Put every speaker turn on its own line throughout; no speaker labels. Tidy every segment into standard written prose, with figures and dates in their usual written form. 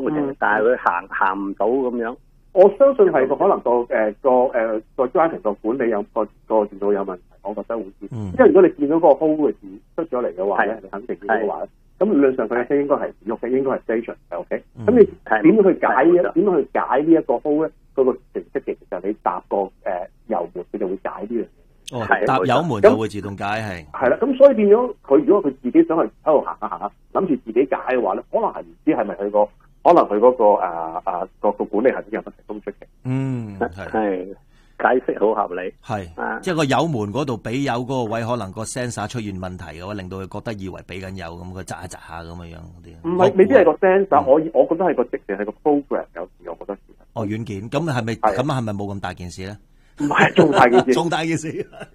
但係佢行唔到咁樣。
我相信係可能個 driving 個管理有個電腦有問題，我覺得會知。因為如果你見到嗰個 hold 嘅字出咗嚟嘅話咧，你肯定見到嘅話咧，咁理論上佢嘅車應該係喐嘅，應該係 station 嘅 OK。咁你點樣去解呢一個 hold 咧？嗰個程式其實你搭個油門，佢就會解呢樣嘢。
哦，搭油門就會自動解係
啦，咁所以變咗佢如果佢自己想去喺度行下，諗住自己解嘅話咧，可能係唔知係咪佢可能佢嗰個管理系統有問題都出奇。
係解釋好合理。
係，即係個油門嗰度俾油嗰個位，可能個 sensor 出現問題嘅話，令到佢覺得以為俾緊油咁，佢窒下咁樣嗰啲。
唔係，未必係個 sensor，我覺得係個直情係個 program 有事，我覺得。
哦，軟件咁係咪冇咁大件事咧？
唔係重大件事，
重大件事。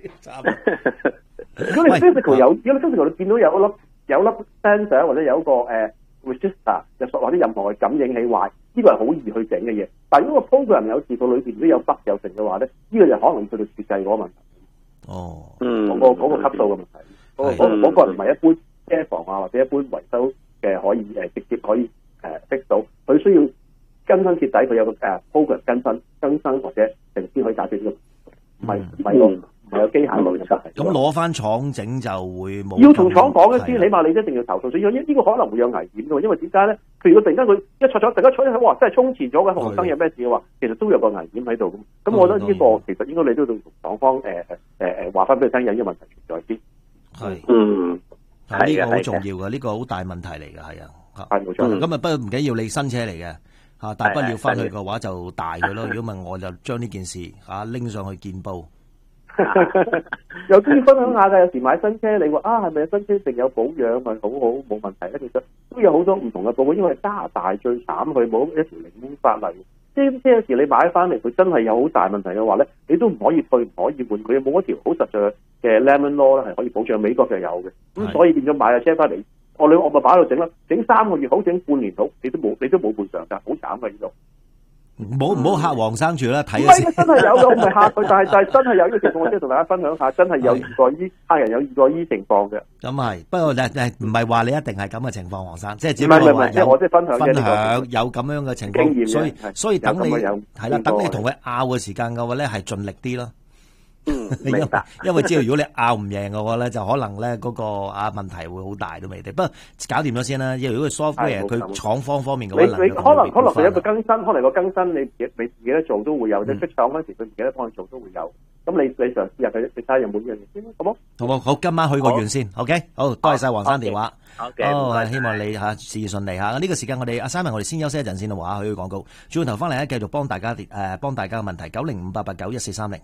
如果你 physical 你見到有粒 sensor 或者有一個resistor 或者任何嘅感應器壞，呢個係好易去整嘅嘢。但係如果個 program 有事，個裏邊如果有 bug 有成嘅話咧，呢個就可能去到設計嗰個問題。
哦，
嗰個級數嘅問題，嗰個唔係一般車房啊或者一般維修嘅可以直接可以fix到，佢需要根深蒂固，佢有個program 更新或者定先可以解決呢個，唔係有機械路就得。
咁攞翻廠整就會冇。
要同廠講嘅先，起碼你一定要投訴。所以呢個可能會有危險嘅，因為點解咧？譬如果突然間佢一突然間吹起，哇！真係衝前咗嘅紅燈有咩事嘅話，其實都有個危險喺度。咁我覺得呢個其實應該你都要同廠方話翻俾佢聽有呢個問題存在先。
係，呢個好重要嘅，呢個好大問題嚟嘅，係啊。
係冇錯。
咁不過唔緊要，你新車嚟嘅。大不了翻去嘅話就大佢咯。如果唔係，我就將呢件事拎上去見報。
有啲分享下㗎，有時買新車，你話係咪新車一定有保養咪好冇問題咧？其實都有好多唔同嘅保養，因為加拿大最慘佢冇一條零工法例。即係有時你買翻嚟佢真係有好大問題嘅話咧，你都唔可以退唔可以換，佢冇一條好實在嘅 lemon law 咧係可以保障。美國就有嘅，咁所以變咗買架車翻嚟。我咪擺喺度整啦，整3個月好，整半年好，你都冇賠償㗎，好慘㗎呢度。
唔好嚇黃生住啦，睇
下先。真係有嘅，我唔係嚇佢，但係真係有呢個情況，我即係同大家分享下，真係有遇過客人有遇過呢情況嘅。
咁係，不過唔係話你一定係咁嘅情況，黃生，即係只
不過話即係我即係分享
有咁樣嘅情況，所以等你係啦，等你同佢拗嘅時間嘅話咧，係盡力啲咯。
明白，
因為知道如果你拗唔贏嘅話咧，就可能咧嗰個問題會好大都未定。不過搞掂咗先啦。因為如果佢 software 佢廠方面嘅話，
你可能佢有個更新，可能個更新你自己都做都會有，即係出廠嗰時佢唔記得幫你做都會有。咁你嘗試下佢，你睇下有冇呢樣嘢先，好冇？
好，今晚許個願先 ，OK， 好，多謝晒黃生電話。希望你事業順利嚇。呢個時間我哋阿 Simon，我哋先休息一陣先啦，話許個廣告。轉頭翻嚟咧，繼續幫大家嘅問題，90588911430。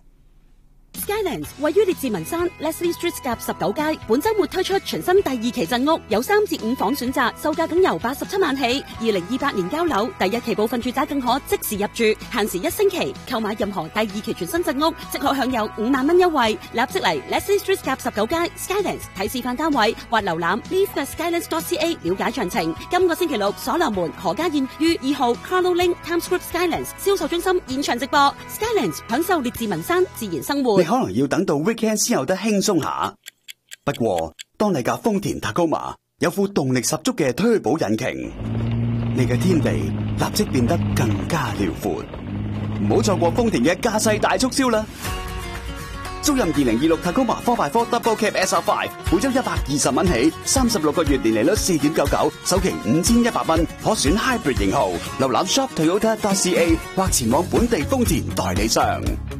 Skylands 位於列治文山 Leslie Street 夾19街，本周末推出全新第2期鎮屋，有3至5房選擇，售價僅由87萬起。2028年交樓，第1期部分住宅更可即時入住，限時1星期。購買任何第2期全新鎮屋，即可享有5萬蚊優惠。立即嚟 Leslie Street 夾19街 Skylands 睇示範單位，或瀏覽 leave@skylands.ca 了解詳情。今個星期六，所羅門何家燕於2號 Carlo Link Times Square Skylands 銷售中心現場直播。Skylands 享受列治文山自然生活。
你可能要等到 weekend 先有得輕鬆下，不過當你架豐田 Tacoma 有副動力十足嘅推保引擎，你嘅天地立即變得更加遼闊。唔好錯過豐田嘅駕駛大促銷啦！租任2026 Tacoma 4x4 Double Cab SR5，每周120蚊起，36個月年利率4.99，首期5100蚊，可選 Hybrid 型號。瀏覽 shoptoyota.ca 或前往本地豐田代理商。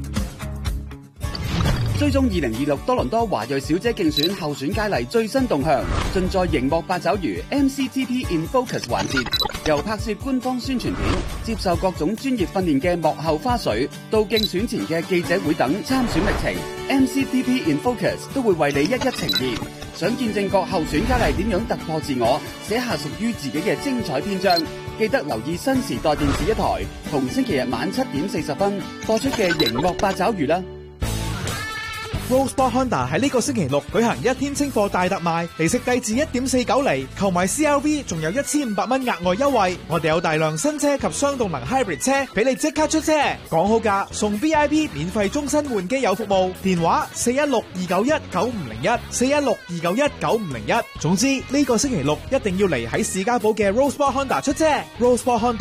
追蹤2026多倫多華裔小姐競選候選佳麗最新動向，盡在熒幕八爪魚 MCTP in Focus 環節，由拍攝官方宣傳片、接受各種專業訓練嘅幕後花絮，到競選前嘅記者會等參選歷程 ，MCTP in Focus 都會為你一一呈現。想見證各候選佳麗點樣突破自我，寫下屬於自己嘅精彩篇章，記得留意新時代電視1台，同星期日晚7點40分播出嘅熒幕八爪魚啦。
Rosebud Honda 喺呢個星期六舉行1天清貨大特賣，利息低至 1.49 厘，購買 CRV 仲有1500蚊額外優惠。我哋有大量新車及雙動能 Hybrid 車俾你即刻出車，講好價送 VIP 免費終身換機油服務，電話416-291-9501，416-291-9501。總之呢個星期六一定要嚟喺士嘉堡嘅 Rosebud Honda 出車。Rosebud Honda